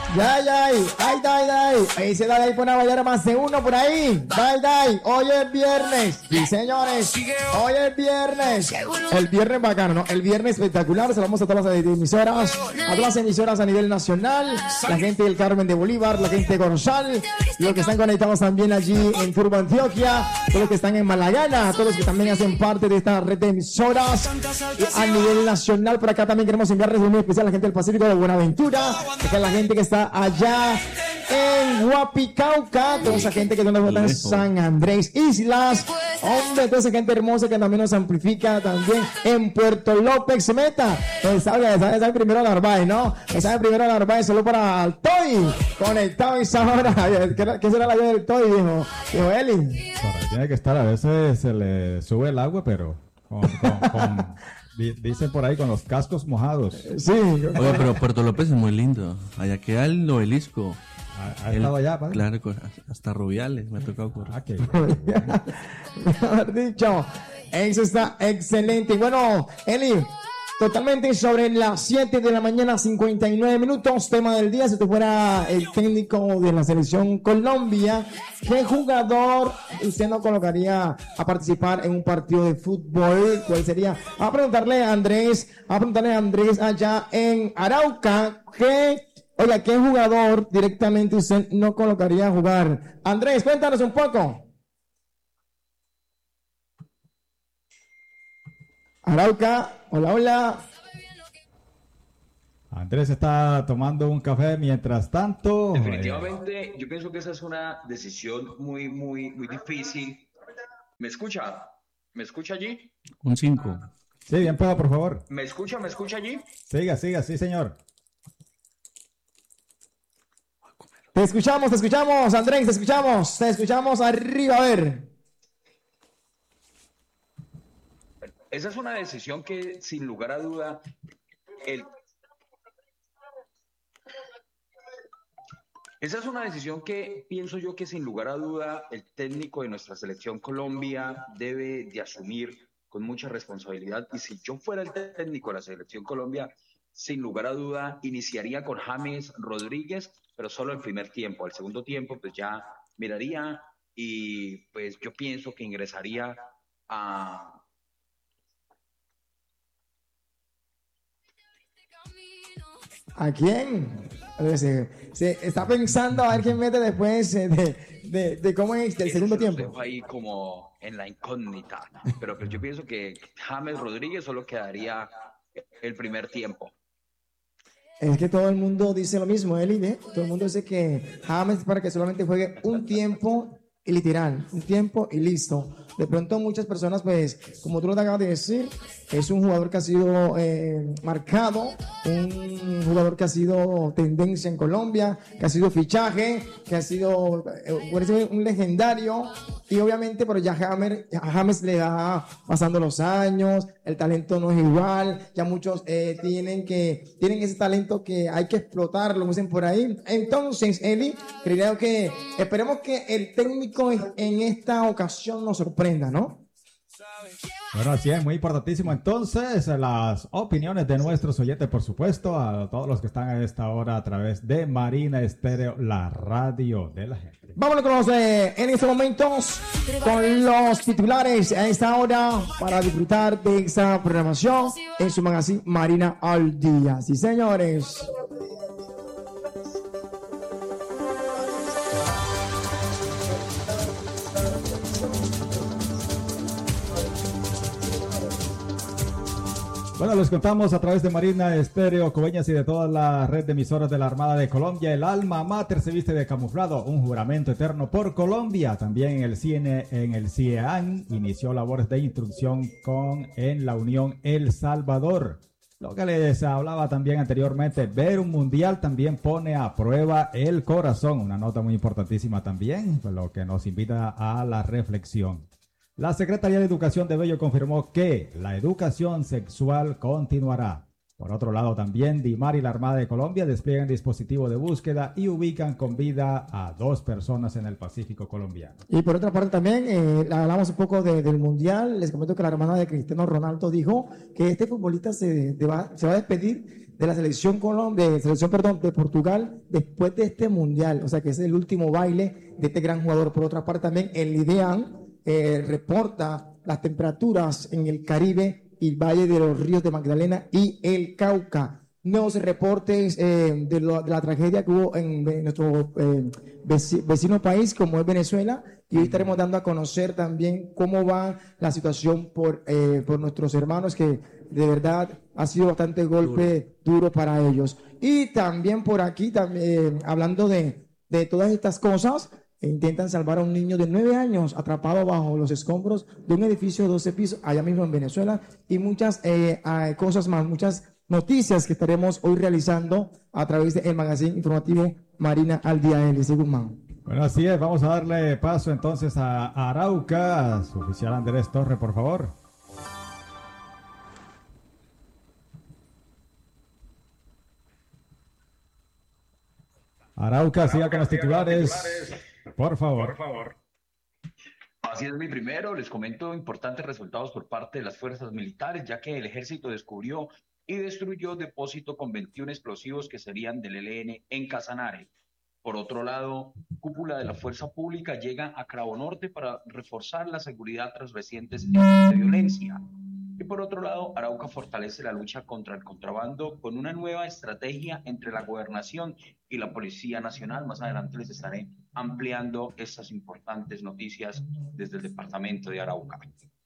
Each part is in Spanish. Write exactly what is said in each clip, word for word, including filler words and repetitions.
Ya, ya, ay, ay, ay, ahí se da de ahí por una bailar más de uno por ahí. Dai, dai, hoy es viernes. Sí, señores, hoy es viernes. El viernes bacano, ¿no? El viernes espectacular. Saludamos a todas las emisoras, a todas las emisoras a nivel nacional. La gente del Carmen de Bolívar, la gente de Corozal, los que están conectados también allí en Turbo, Antioquia, todos los que están en Malagana, todos los que también hacen parte de esta red de emisoras a nivel nacional. Por acá también queremos enviarles un muy especial a la gente del Pacífico de Buenaventura, que es la gente que está allá en Huapicauca, toda esa gente que no nos en San Andrés Islas, hombre, toda esa gente hermosa que también nos amplifica también en Puerto López Meta. Pues sabe, sabe, sabe primero Narváez, ¿no? Sabe primero Narváez, solo para el Toy, conectado a esa hora. ¿Qué, ¿Qué será la llave del Toy, dijo? Dijo Eli. Tiene que estar, a veces se le sube el agua, pero con, con, con dicen por ahí con los cascos mojados. Sí. Oye, pero Puerto López es muy lindo. Allá queda el obelisco. ¿Ha, ha estado allá, padre? Claro, hasta Rubiales me ha tocado correr. Ah, okay. Mejor dicho, eso está excelente. Bueno, Eli, totalmente sobre las siete de la mañana, cincuenta y nueve minutos. Tema del día: si tú fuera el técnico de la selección Colombia, ¿qué jugador usted no colocaría a participar en un partido de fútbol? ¿Cuál sería? A preguntarle a Andrés, a preguntarle a Andrés allá en Arauca, ¿qué, oiga, qué jugador directamente usted no colocaría a jugar? Andrés, cuéntanos un poco. Arauca, hola, hola. Andrés está tomando un café mientras tanto. Definitivamente, eh... yo pienso que esa es una decisión muy, muy, muy difícil. ¿Me escucha? ¿Me escucha allí? Un cinco. Sí, bien, pueda, por favor. ¿Me escucha? ¿Me escucha allí? Siga, siga, sí, señor. Te escuchamos, te escuchamos, Andrés, te escuchamos, te escuchamos arriba, a ver. Esa es una decisión que, sin lugar a duda, el... Esa es una decisión que pienso yo que, sin lugar a duda, el técnico de nuestra selección Colombia debe de asumir con mucha responsabilidad. Y si yo fuera el técnico de la selección Colombia, sin lugar a duda, iniciaría con James Rodríguez, pero solo el primer tiempo. Al segundo tiempo, pues ya miraría y pues yo pienso que ingresaría a... ¿A quién? Se, se está pensando a ver quién mete después de, de, de cómo es del segundo tiempo. Dejo ahí como en la incógnita, pero pues yo pienso que James Rodríguez solo quedaría el primer tiempo. Es que todo el mundo dice lo mismo, Eli, ¿eh? Todo el mundo dice que James para que solamente juegue un tiempo y literal, un tiempo y listo. De pronto muchas personas, pues, como tú lo acabas de decir, es un jugador que ha sido eh, marcado, un jugador que ha sido tendencia en Colombia, que ha sido fichaje, que ha sido eh, un legendario, y obviamente, pero ya James, a James le da pasando los años, el talento no es igual, ya muchos eh, tienen que, tienen ese talento que hay que explotarlo, como dicen por ahí. Entonces, Eli, creo que esperemos que el técnico en, en esta ocasión nos sorprenda, ¿no? Bueno, así es, muy importantísimo. Entonces, las opiniones de nuestros oyentes, por supuesto, a todos los que están a esta hora a través de Marina Estéreo, la radio de la gente. Vámonos con los, eh, en estos momentos, con los titulares a esta hora para disfrutar de esta programación en su magazine Marina al Día. Sí, señores. Bueno, les contamos a través de Marina Estéreo, Coveñas y de toda la red de emisoras de la Armada de Colombia. El alma mater se viste de camuflado, un juramento eterno por Colombia. También en el cine, en el CIEAN, inició labores de instrucción con en la Unión El Salvador. Lo que les hablaba también anteriormente, ver un mundial también pone a prueba el corazón. Una nota muy importantísima también, lo que nos invita a la reflexión. La Secretaría de Educación de Bello confirmó que la educación sexual continuará. Por otro lado, también DIMAR y la Armada de Colombia despliegan dispositivo de búsqueda y ubican con vida a dos personas en el Pacífico colombiano. Y por otra parte también, eh, hablamos un poco de, del Mundial. Les comento que la hermana de Cristiano Ronaldo dijo que este futbolista se, de va, se va a despedir de la selección, Colombia, de, selección perdón, de Portugal después de este Mundial. O sea que ese es el último baile de este gran jugador. Por otra parte también, el IDEAN eh, reporta las temperaturas en el Caribe y Valle de los Ríos de Magdalena y el Cauca. Nuevos reportes eh, de, lo, de la tragedia que hubo en, en nuestro eh, vecino país como es Venezuela, y hoy estaremos dando a conocer también cómo va la situación por, eh, por nuestros hermanos, que de verdad ha sido bastante golpe duro, duro para ellos. Y también por aquí, también, hablando de, de todas estas cosas, e intentan salvar a un niño de nueve años atrapado bajo los escombros de un edificio de doce pisos allá mismo en Venezuela, y muchas eh, cosas más, muchas noticias que estaremos hoy realizando a través del magazine informativo Marina al Día. Eliseo Guzmán. Bueno, así es, vamos a darle paso entonces a Arauca, a su oficial Andrés Torre, por favor. Arauca, siga con los titulares. Por favor. Por favor. Así es, mi primero, les comento importantes resultados por parte de las fuerzas militares, ya que el ejército descubrió y destruyó depósito con veintiún explosivos que serían del E L N en Casanare. Por otro lado, cúpula de la fuerza pública llega a Cravo Norte para reforzar la seguridad tras recientes hechos de violencia. Y por otro lado, Arauca fortalece la lucha contra el contrabando con una nueva estrategia entre la Gobernación y la Policía Nacional. Más adelante les estaré ampliando estas importantes noticias desde el departamento de Arauca.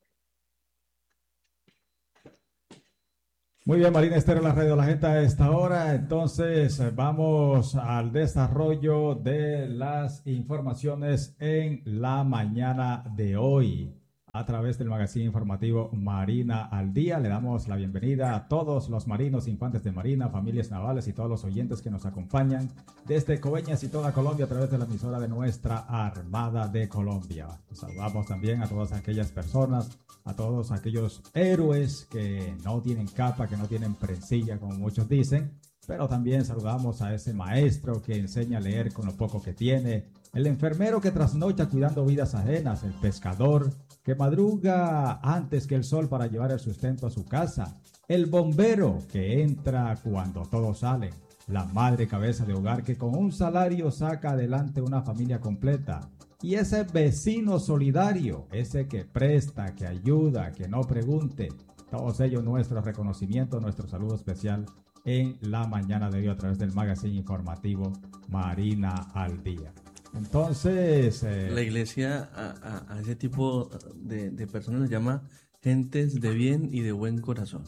Muy bien, Marina Estéreo, la radio de la gente a esta hora. Entonces, vamos al desarrollo de las informaciones en la mañana de hoy. A través del magazine informativo Marina al Día, le damos la bienvenida a todos los marinos, infantes de marina, familias navales y todos los oyentes que nos acompañan desde Coveñas y toda Colombia a través de la emisora de nuestra Armada de Colombia. Saludamos también a todas aquellas personas, a todos aquellos héroes que no tienen capa, que no tienen prensilla, como muchos dicen, pero también saludamos a ese maestro que enseña a leer con lo poco que tiene, el enfermero que trasnocha cuidando vidas ajenas, el pescador que madruga antes que el sol para llevar el sustento a su casa, el bombero que entra cuando todos salen, la madre cabeza de hogar que con un salario saca adelante una familia completa, y ese vecino solidario, ese que presta, que ayuda, que no pregunte. Todos ellos nuestro reconocimiento, nuestro saludo especial en la mañana de hoy a través del magazine informativo Marina al Día. Entonces, eh, la iglesia a, a, a ese tipo de, de personas les llama gentes de bien y de buen corazón.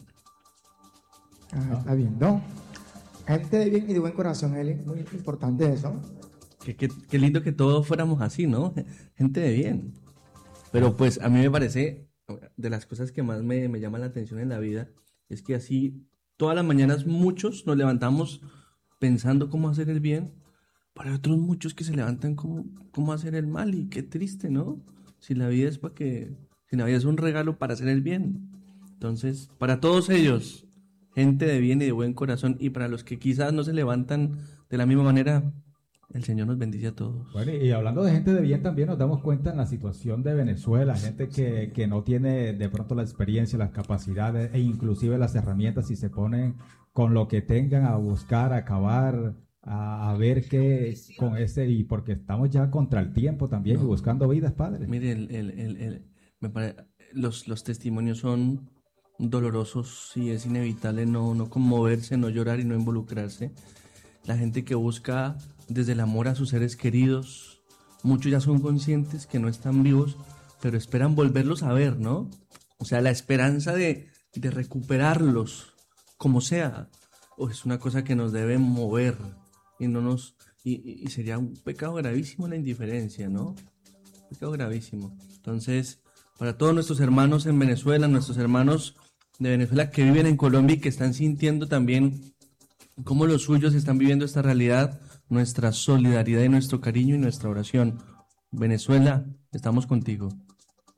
Ah, está bien, ¿no? Gente de bien y de buen corazón, Eli. Muy importante eso. Qué, qué, qué lindo que todos fuéramos así, ¿no? Gente de bien. Pero pues a mí me parece, de las cosas que más me, me llaman la atención en la vida, es que así todas las mañanas muchos nos levantamos pensando cómo hacer el bien. Para otros muchos que se levantan como cómo hacer el mal, y qué triste, ¿no? Si la vida es para que, si la vida es un regalo para hacer el bien. Entonces, para todos ellos, gente de bien y de buen corazón, y para los que quizás no se levantan de la misma manera, el Señor nos bendice a todos. Bueno, y hablando de gente de bien, también nos damos cuenta en la situación de Venezuela, gente que, que no tiene de pronto la experiencia, las capacidades e inclusive las herramientas, y se ponen con lo que tengan a buscar, a acabar, a, a ver qué con ese, y porque estamos ya contra el tiempo también, no, y buscando vidas, padre. Mire, el, el, el, el, me pare, los, los testimonios son dolorosos y es inevitable no, no conmoverse, no llorar y no involucrarse. La gente que busca desde el amor a sus seres queridos, muchos ya son conscientes que no están vivos, pero esperan volverlos a ver, ¿no? O sea, la esperanza de, de recuperarlos, como sea, oh, es una cosa que nos debe mover, y no nos y, y sería un pecado gravísimo la indiferencia, ¿no? Un pecado gravísimo. Entonces, para todos nuestros hermanos en Venezuela, nuestros hermanos de Venezuela que viven en Colombia y que están sintiendo también cómo los suyos están viviendo esta realidad, nuestra solidaridad y nuestro cariño y nuestra oración. Venezuela, estamos contigo.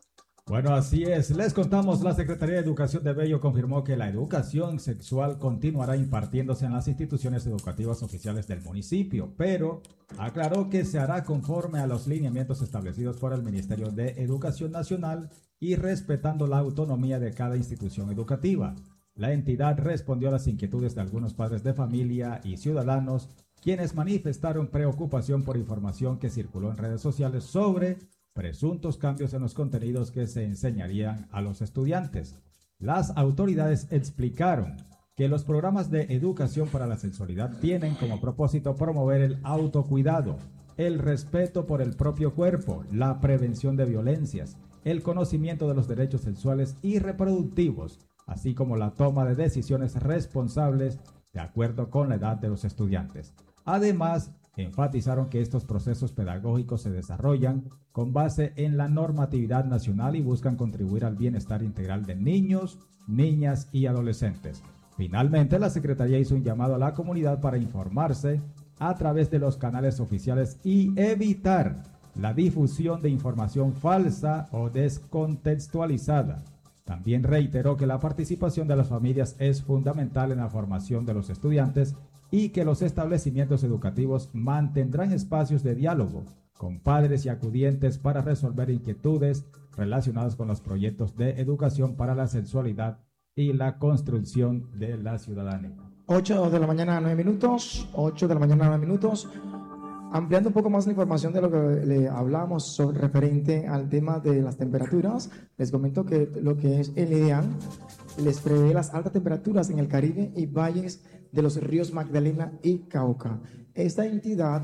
Bueno, así es. Les contamos, la Secretaría de Educación de Bello confirmó que la educación sexual continuará impartiéndose en las instituciones educativas oficiales del municipio, pero aclaró que se hará conforme a los lineamientos establecidos por el Ministerio de Educación Nacional y respetando la autonomía de cada institución educativa. La entidad respondió a las inquietudes de algunos padres de familia y ciudadanos, quienes manifestaron preocupación por información que circuló en redes sociales sobre presuntos cambios en los contenidos que se enseñarían a los estudiantes. Las autoridades explicaron que los programas de educación para la sexualidad tienen como propósito promover el autocuidado, el respeto por el propio cuerpo, la prevención de violencias, el conocimiento de los derechos sexuales y reproductivos, así como la toma de decisiones responsables de acuerdo con la edad de los estudiantes. Además, enfatizaron que estos procesos pedagógicos se desarrollan con base en la normatividad nacional y buscan contribuir al bienestar integral de niños, niñas y adolescentes. Finalmente, la Secretaría hizo un llamado a la comunidad para informarse a través de los canales oficiales y evitar la difusión de información falsa o descontextualizada. También reiteró que la participación de las familias es fundamental en la formación de los estudiantes y que los establecimientos educativos mantendrán espacios de diálogo con padres y acudientes para resolver inquietudes relacionadas con los proyectos de educación para la sexualidad y la construcción de la ciudadanía. ocho de la mañana, nueve minutos. ocho de la mañana, nueve minutos. Ampliando un poco más la información de lo que le hablamos sobre, referente al tema de las temperaturas, les comento que lo que es el E D A N les prevé las altas temperaturas en el Caribe y valles de los ríos Magdalena y Cauca. Esta entidad,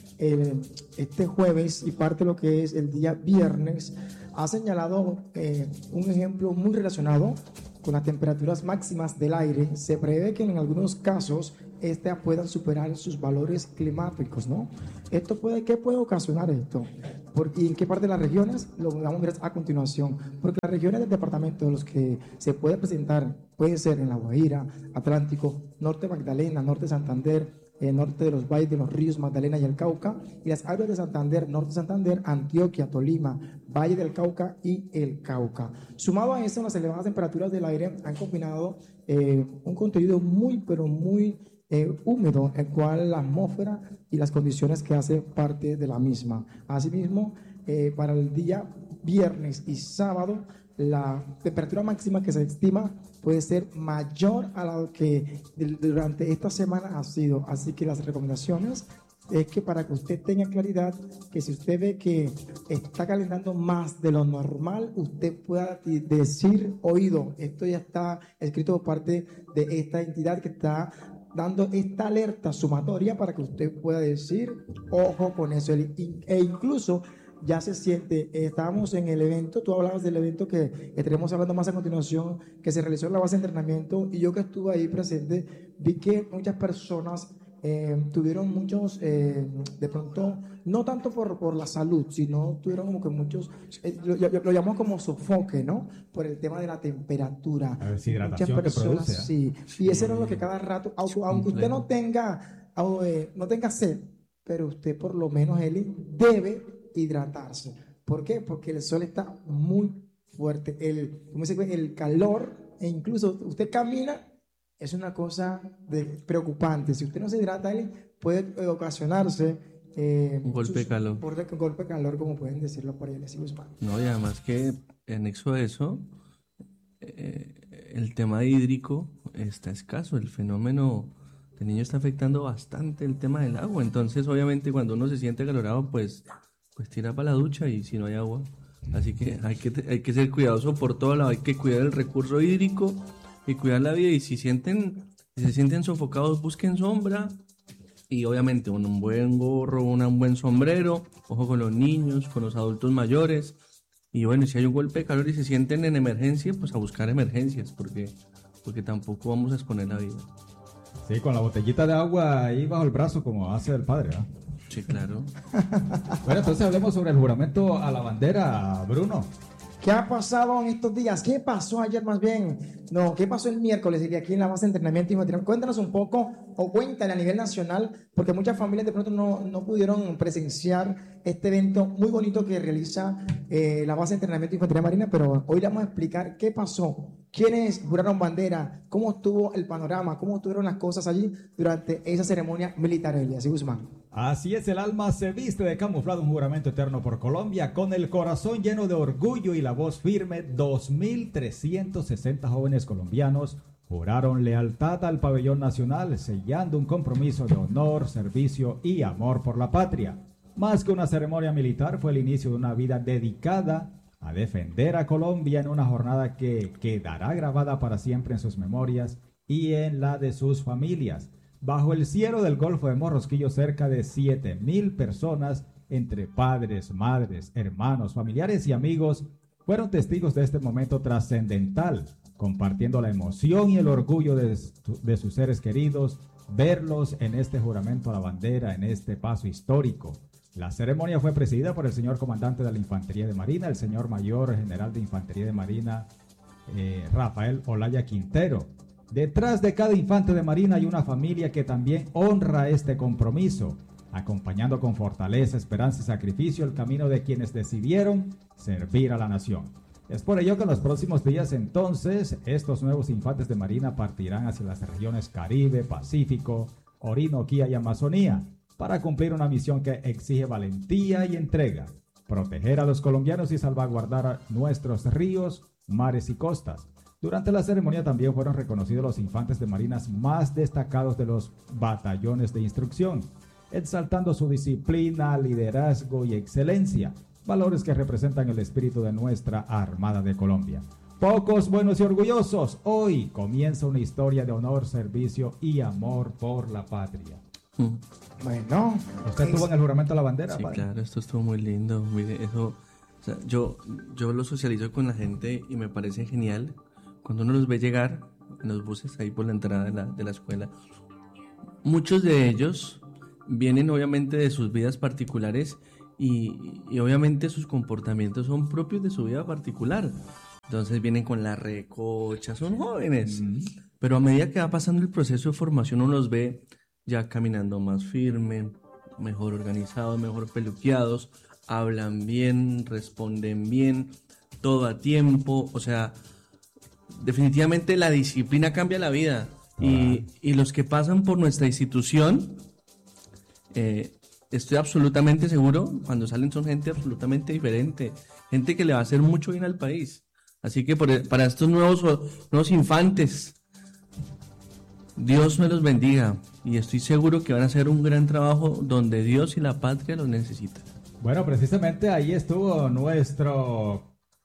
eh, este jueves y parte de lo que es el día viernes, ha señalado eh, un ejemplo muy relacionado con las temperaturas máximas del aire. Se prevé que en algunos casos estas puedan superar sus valores climáticos, ¿no? Esto puede, ¿qué puede ocasionar esto? Por, ¿Y en qué parte de las regiones? Lo vamos a ver a continuación. Porque las regiones del departamento de los que se puede presentar puede ser en La Guajira, Atlántico, Norte Magdalena, Norte Santander, el norte de los valles de los ríos Magdalena y el Cauca, y las áreas de Santander, Norte Santander, Antioquia, Tolima, Valle del Cauca y el Cauca. Sumado a eso, las elevadas temperaturas del aire han combinado eh, un contenido muy, pero muy eh, húmedo, el cual la atmósfera y las condiciones que hace parte de la misma. Asimismo, eh, para el día viernes y sábado, la temperatura máxima que se estima puede ser mayor a la que durante esta semana ha sido. Así que las recomendaciones es que para que usted tenga claridad, que si usted ve que está calentando más de lo normal, usted pueda decir, oído, esto ya está escrito por parte de esta entidad que está dando esta alerta sumatoria para que usted pueda decir, ojo con eso. E incluso ya se siente, eh, estábamos en el evento, tú hablabas del evento que estaremos hablando más a continuación, que se realizó en la base de entrenamiento, y yo que estuve ahí presente, vi que muchas personas eh, tuvieron muchos, eh, de pronto, no tanto por, por la salud, sino tuvieron como que muchos, eh, lo, lo, lo llamamos como sofoque, ¿no? Por el tema de la temperatura. A ver, si hidratación muchas personas, que produce, sí, sí, y eso era lo que cada rato, aunque, aunque usted no tenga, eh, no tenga sed, pero usted por lo menos, Eli, debe hidratarse. ¿Por qué? Porque el sol está muy fuerte, el, ¿cómo se dice? El calor, e incluso usted camina, es una cosa de, preocupante. Si usted no se hidrata, Eli, puede ocasionarse eh, un golpe sus, de calor. Por un golpe de calor, como pueden decirlo por ahí, les sigo hispano. No, y además que anexo a eso, eh, el tema hídrico está escaso, el fenómeno del niño está afectando bastante el tema del agua. Entonces, obviamente, cuando uno se siente acalorado, pues pues tira para la ducha y si no hay agua. Así que hay que, hay que ser cuidadoso por todo lado, hay que cuidar el recurso hídrico y cuidar la vida, y si sienten, si se sienten sofocados, busquen sombra y obviamente un, un buen gorro, una, un buen sombrero, ojo con los niños, con los adultos mayores, y bueno, si hay un golpe de calor y se sienten en emergencia, pues a buscar emergencias, porque, porque tampoco vamos a exponer la vida. Sí, con la botellita de agua ahí bajo el brazo, como hace el padre, ¿no? Sí, claro. Bueno, entonces hablemos sobre el juramento a la bandera, Bruno. ¿Qué ha pasado en estos días? ¿Qué pasó ayer más bien? No, ¿qué pasó el miércoles? Diría aquí en la base de entrenamiento infantil. Cuéntanos un poco o cuéntale a nivel nacional, porque muchas familias de pronto no, no pudieron presenciar este evento muy bonito que realiza eh, la base de entrenamiento infantil marina, pero hoy le vamos a explicar qué pasó, quiénes juraron bandera, cómo estuvo el panorama, cómo estuvieron las cosas allí durante esa ceremonia militar. Así, Guzmán. Así es, el alma se viste de camuflado, un juramento eterno por Colombia, con el corazón lleno de orgullo y la voz firme. Dos mil trescientos sesenta jóvenes colombianos juraron lealtad al pabellón nacional, sellando un compromiso de honor, servicio y amor por la patria. Más que una ceremonia militar, fue el inicio de una vida dedicada a defender a Colombia en una jornada que quedará grabada para siempre en sus memorias y en la de sus familias. Bajo el cielo del Golfo de Morrosquillo, cerca de siete mil personas, entre padres, madres, hermanos, familiares y amigos, fueron testigos de este momento trascendental, compartiendo la emoción y el orgullo de, de sus seres queridos, verlos en este juramento a la bandera, en este paso histórico. La ceremonia fue presidida por el señor comandante de la Infantería de Marina, el señor mayor general de Infantería de Marina, eh, Rafael Olaya Quintero. Detrás de cada infante de Marina hay una familia que también honra este compromiso, acompañando con fortaleza, esperanza y sacrificio el camino de quienes decidieron servir a la nación. Es por ello que en los próximos días entonces estos nuevos infantes de Marina partirán hacia las regiones Caribe, Pacífico, Orinoquía y Amazonía para cumplir una misión que exige valentía y entrega, proteger a los colombianos y salvaguardar nuestros ríos, mares y costas. Durante la ceremonia también fueron reconocidos los infantes de marinas más destacados de los batallones de instrucción, exaltando su disciplina, liderazgo y excelencia, valores que representan el espíritu de nuestra Armada de Colombia. Pocos, buenos y orgullosos, hoy comienza una historia de honor, servicio y amor por la patria. Mm. Bueno, ¿usted estuvo en el juramento a la bandera, Sí, padre? claro, esto estuvo muy lindo. Mire, eso, o sea, yo, yo lo socializo con la gente y me parece genial. Cuando uno los ve llegar en los buses ahí por la entrada de la, de la escuela, muchos de ellos vienen obviamente de sus vidas particulares y, y obviamente sus comportamientos son propios de su vida particular. Entonces vienen con la recocha, son jóvenes. Mm. Pero a medida que va pasando el proceso de formación, uno los ve ya caminando más firme, mejor organizados, mejor peluqueados, hablan bien, responden bien, todo a tiempo, o sea... Definitivamente la disciplina cambia la vida y, y los que pasan por nuestra institución, eh, estoy absolutamente seguro, cuando salen son gente absolutamente diferente, gente que le va a hacer mucho bien al país. Así que por, para estos nuevos, nuevos infantes, Dios me los bendiga y estoy seguro que van a hacer un gran trabajo donde Dios y la patria los necesitan. Bueno, precisamente ahí estuvo nuestro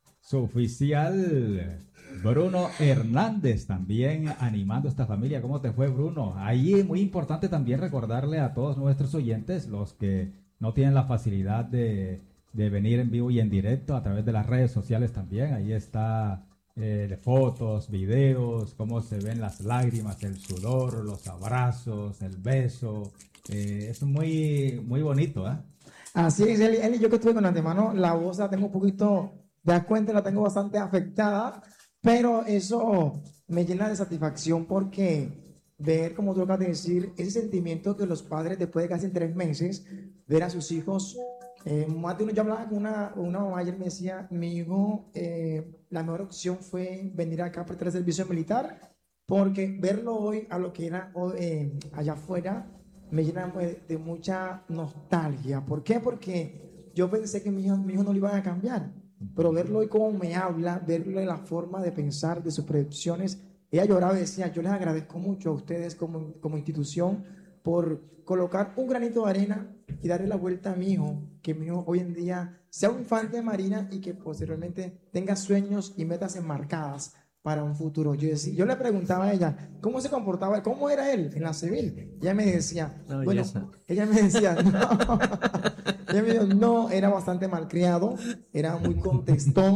suboficial Bruno Hernández también animando a esta familia. ¿Cómo te fue, Bruno? Ahí es muy importante también recordarle a todos nuestros oyentes, los que no tienen la facilidad de, de venir en vivo y en directo a través de las redes sociales también. Ahí está eh, fotos, videos, cómo se ven las lágrimas, el sudor, los abrazos, el beso. Eh, es muy, muy bonito, ¿eh? Así es, Eli, Eli, yo que estuve con antemano, la voz la tengo un poquito, te das cuenta, la tengo bastante afectada. Pero eso me llena de satisfacción porque ver, como tú acabas de decir, ese sentimiento que los padres después de casi tres meses, ver a sus hijos, eh, más de uno, yo hablaba con una, una mamá ayer, me decía, mi hijo, eh, la mejor opción fue venir acá a prestar el servicio militar, porque verlo hoy a lo que era eh, allá afuera, me llena de, de mucha nostalgia. ¿Por qué? Porque yo pensé que mi hijo, mi hijo no lo iban a cambiar. Pero verlo hoy como me habla, verlo en la forma de pensar, de sus predicciones, ella lloraba y decía, yo les agradezco mucho a ustedes como, como institución por colocar un granito de arena y darle la vuelta a mi hijo, que mi hijo hoy en día sea un infante de Marina y que posteriormente tenga sueños y metas enmarcadas para un futuro. Yo, decía, yo le preguntaba a ella, ¿cómo se comportaba? ¿Cómo era él en la civil? Ella me decía, no, bueno, ella me decía, no, ella me dijo, no, era bastante malcriado, era muy contestón,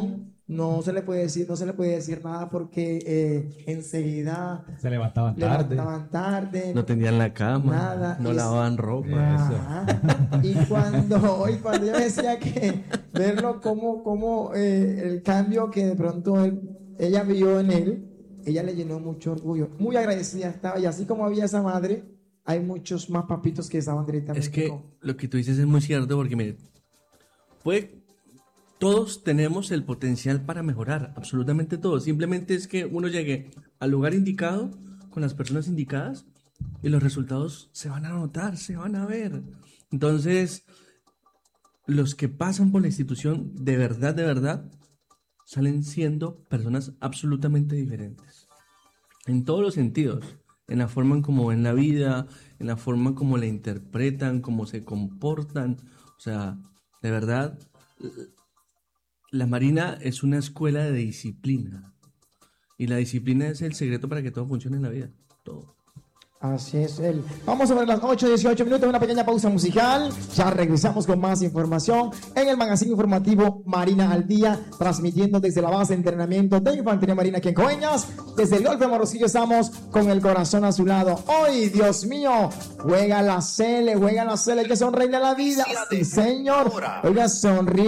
no se le puede decir, no se le puede decir nada porque eh, enseguida se levantaban tarde. levantaban tarde, No tenían la cama, nada, no y- lavaban ropa. Ajá. Y cuando, y cuando yo decía que verlo como, como eh, el cambio que de pronto él- ella vio en él, ella le llenó mucho orgullo, muy agradecida estaba, y así como había esa madre, hay muchos más papitos que estaban directamente Es que con- lo que tú dices es muy cierto porque, mire, puede, todos tenemos el potencial para mejorar, absolutamente todos. Simplemente es que uno llegue al lugar indicado, con las personas indicadas, y los resultados se van a notar, se van a ver. Entonces, los que pasan por la institución, de verdad, de verdad, salen siendo personas absolutamente diferentes. En todos los sentidos. En la forma en cómo ven la vida, en la forma en cómo la interpretan, cómo se comportan. O sea, de verdad, la Marina es una escuela de disciplina. Y la disciplina es el secreto para que todo funcione en la vida. Todo. Así es él. Vamos a ver las ocho dieciocho minutos, una pequeña pausa musical. Ya regresamos con más información en el magazine informativo Marina al Día, transmitiendo desde la base de entrenamiento de Infantería Marina aquí en Coveñas. Desde el Golfo de Morrosillo estamos con el corazón a su lado. Hoy, Dios mío, juega la Cele, juega la Cele, que sonríe la vida. Sí, señor. Oiga, sonríe.